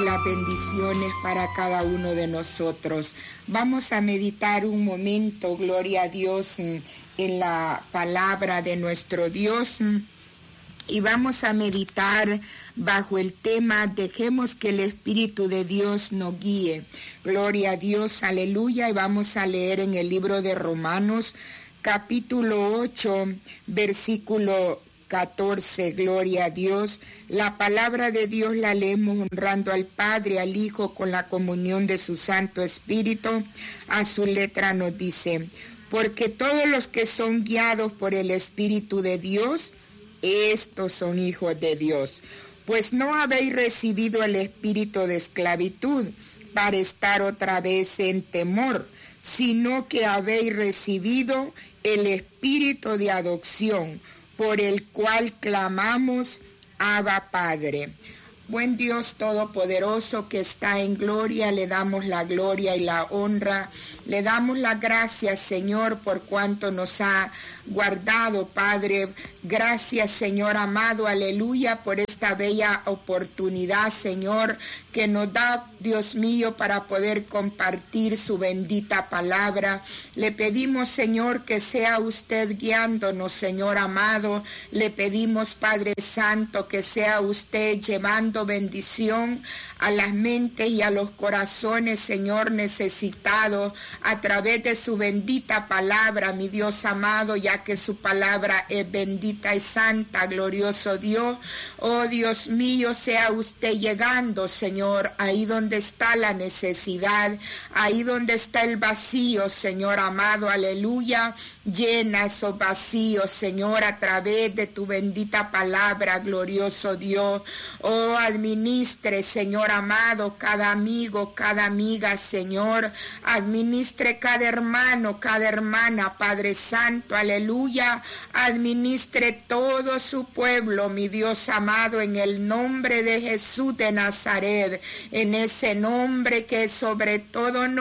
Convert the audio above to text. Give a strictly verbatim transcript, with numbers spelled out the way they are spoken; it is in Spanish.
las bendiciones para cada uno de nosotros. Vamos a meditar un momento, gloria a Dios, en la palabra de nuestro Dios. Y vamos a meditar bajo el tema, dejemos que el Espíritu de Dios nos guíe. Gloria a Dios, aleluya. Y vamos a leer en el libro de Romanos, capítulo ocho, versículo catorce, gloria a Dios. La palabra de Dios la leemos honrando al Padre, al Hijo, con la comunión de su Santo Espíritu. A su letra nos dice, porque todos los que son guiados por el Espíritu de Dios, estos son hijos de Dios. Pues no habéis recibido el espíritu de esclavitud para estar otra vez en temor, sino que habéis recibido el espíritu de adopción, por el cual clamamos, Abba Padre. Buen Dios Todopoderoso que está en gloria, le damos la gloria y la honra, le damos las gracias, Señor, por cuanto nos ha guardado, Padre. Gracias, Señor amado, aleluya, por esta bella oportunidad, Señor, que nos da, Dios mío, para poder compartir su bendita palabra. Le pedimos, Señor, que sea usted guiándonos, Señor amado. Le pedimos, Padre Santo, que sea usted llevando bendición a las mentes y a los corazones, Señor, necesitados a través de su bendita palabra, mi Dios amado, ya que su palabra es bendita y santa, glorioso Dios. Oh Dios mío, sea usted llegando, Señor, ahí donde está la necesidad, ahí donde está el vacío, Señor amado, aleluya. Llena esos vacíos, Señor, a través de tu bendita palabra, glorioso Dios. Oh, administre, Señor amado, cada amigo, cada amiga, Señor. Administre cada hermano, cada hermana, Padre Santo, aleluya. Administre todo su pueblo, mi Dios amado, en el nombre de Jesús de Nazaret, en ese nombre que es sobre todo nombre.